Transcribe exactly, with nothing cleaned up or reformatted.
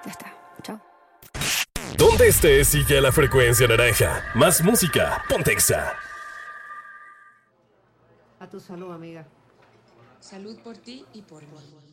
Ya está. Chao. Donde estés, sigue la frecuencia naranja. Más música, ponte Exa. A tu salud, amiga. Salud por ti y por mí.